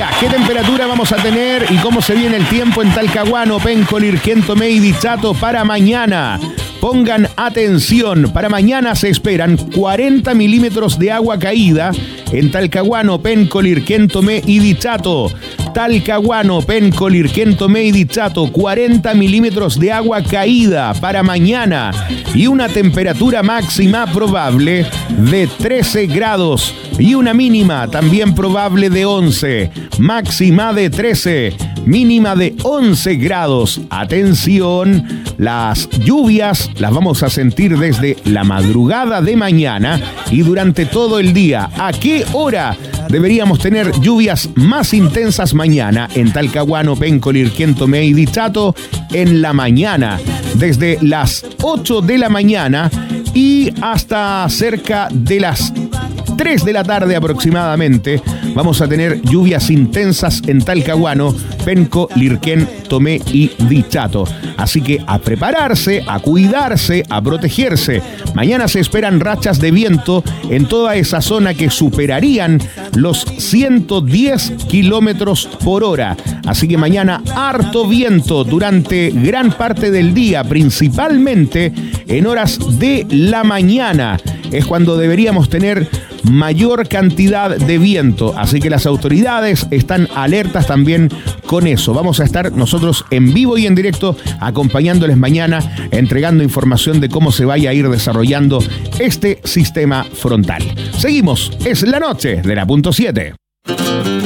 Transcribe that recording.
¿Qué temperatura vamos a tener y cómo se viene el tiempo en Talcahuano, Penco, Lirquén, Tomé y Dichato para mañana? Pongan atención, para mañana se esperan 40 milímetros de agua caída en Talcahuano, Penco, Lirquén, Tomé y Dichato. Talcahuano, Penco, Lirquén, Tomé y Dichato, 40 milímetros de agua caída para mañana y una temperatura máxima probable de 13 grados y una mínima también probable de 11, máxima de 13, mínima de 11 grados. Atención, las lluvias las vamos a sentir desde la madrugada de mañana y durante todo el día. ¿A qué hora deberíamos tener lluvias más intensas mañana en Talcahuano, Penco, Lirquén, Tomé y Dichato? En la mañana, desde las 8 de la mañana y hasta cerca de las 3 de la tarde aproximadamente, vamos a tener lluvias intensas en Talcahuano, Penco, Lirquén, Tomé y Dichato. Así que a prepararse, a cuidarse, a protegerse. Mañana se esperan rachas de viento en toda esa zona que superarían los 110 kilómetros por hora. Así que mañana harto viento durante gran parte del día, principalmente en horas de la mañana. Es cuando deberíamos tener mayor cantidad de viento, así que las autoridades están alertas también con eso. Vamos a estar nosotros en vivo y en directo acompañándoles mañana, entregando información de cómo se vaya a ir desarrollando este sistema frontal. Seguimos, es la noche de la .7.